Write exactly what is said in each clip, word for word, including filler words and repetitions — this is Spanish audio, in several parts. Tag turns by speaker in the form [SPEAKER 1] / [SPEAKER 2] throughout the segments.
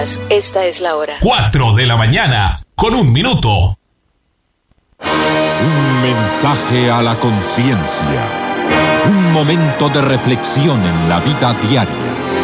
[SPEAKER 1] Esta es la hora.
[SPEAKER 2] Cuatro de la mañana, con un minuto.
[SPEAKER 3] Un mensaje a la conciencia. Un momento de reflexión en la vida diaria.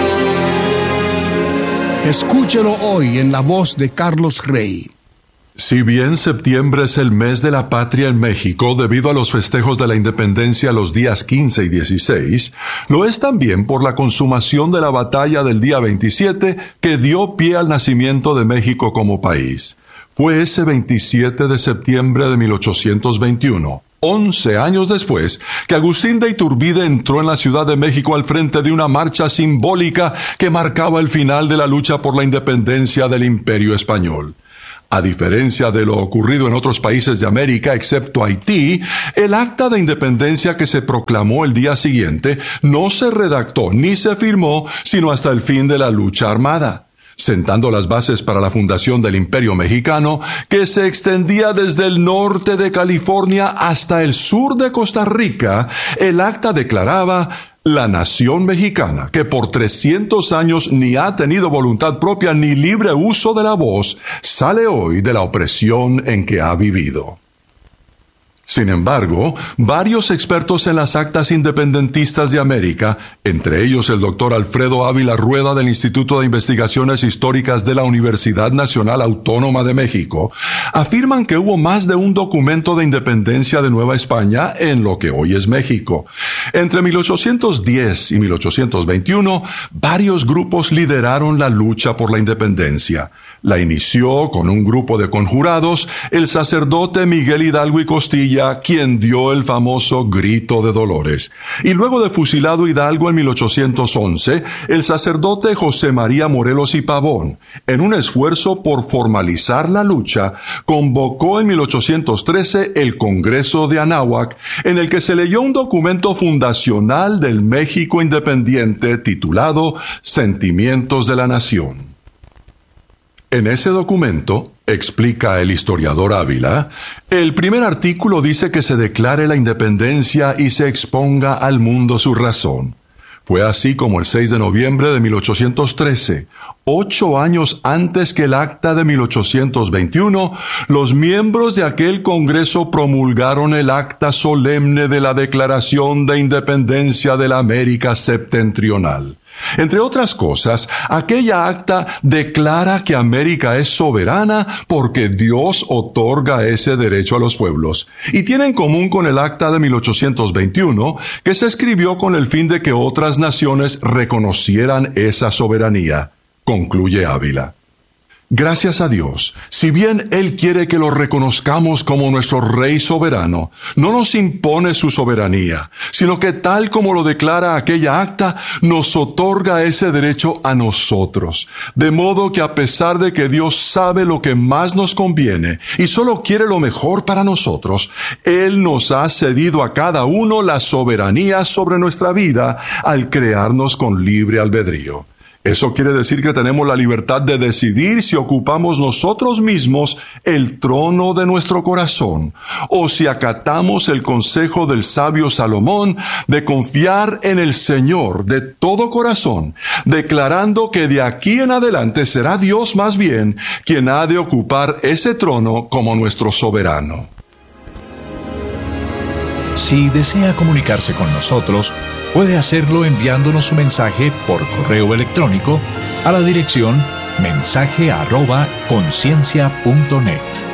[SPEAKER 4] Escúchelo hoy en la voz de Carlos Rey.
[SPEAKER 5] Si bien septiembre es el mes de la patria en México debido a los festejos de la independencia los días quince y dieciséis, lo es también por la consumación de la batalla del día veintisiete que dio pie al nacimiento de México como país. Fue ese veintisiete de septiembre de mil ochocientos veintiuno, once años después, que Agustín de Iturbide entró en la Ciudad de México al frente de una marcha simbólica que marcaba el final de la lucha por la independencia del Imperio Español. A diferencia de lo ocurrido en otros países de América, excepto Haití, el acta de independencia que se proclamó el día siguiente no se redactó ni se firmó sino hasta el fin de la lucha armada, sentando las bases para la fundación del Imperio Mexicano, que se extendía desde el norte de California hasta el sur de Costa Rica. El acta declaraba: la nación mexicana, que por trescientos años ni ha tenido voluntad propia ni libre uso de la voz, sale hoy de la opresión en que ha vivido. Sin embargo, varios expertos en las actas independentistas de América, entre ellos el doctor Alfredo Ávila Rueda del Instituto de Investigaciones Históricas de la Universidad Nacional Autónoma de México, afirman que hubo más de un documento de independencia de Nueva España en lo que hoy es México. Entre mil ochocientos diez y mil ochocientos veintiuno, varios grupos lideraron la lucha por la independencia. La inició con un grupo de conjurados el sacerdote Miguel Hidalgo y Costilla, quien dio el famoso Grito de Dolores. Y luego de fusilado Hidalgo en mil ochocientos once, el sacerdote José María Morelos y Pavón, en un esfuerzo por formalizar la lucha, convocó en mil ochocientos trece el Congreso de Anáhuac, en el que se leyó un documento fundacional del México independiente titulado Sentimientos de la Nación. En ese documento, explica el historiador Ávila, el primer artículo dice que se declare la independencia y se exponga al mundo su razón. Fue así como el seis de noviembre de mil ochocientos trece, ocho años antes que el acta de mil ochocientos veintiuno, los miembros de aquel Congreso promulgaron el acta solemne de la Declaración de Independencia de la América Septentrional. Entre otras cosas, aquella acta declara que América es soberana porque Dios otorga ese derecho a los pueblos, y tiene en común con el acta de mil ochocientos veintiuno, que se escribió con el fin de que otras naciones reconocieran esa soberanía, concluye Ávila. Gracias a Dios, si bien Él quiere que lo reconozcamos como nuestro Rey soberano, no nos impone su soberanía, sino que tal como lo declara aquella acta, nos otorga ese derecho a nosotros. De modo que a pesar de que Dios sabe lo que más nos conviene y solo quiere lo mejor para nosotros, Él nos ha cedido a cada uno la soberanía sobre nuestra vida al crearnos con libre albedrío. Eso quiere decir que tenemos la libertad de decidir si ocupamos nosotros mismos el trono de nuestro corazón, o si acatamos el consejo del sabio Salomón de confiar en el Señor de todo corazón, declarando que de aquí en adelante será Dios más bien quien ha de ocupar ese trono como nuestro soberano.
[SPEAKER 6] Si desea comunicarse con nosotros, puede hacerlo enviándonos su mensaje por correo electrónico a la dirección mensaje arroba conciencia punto net.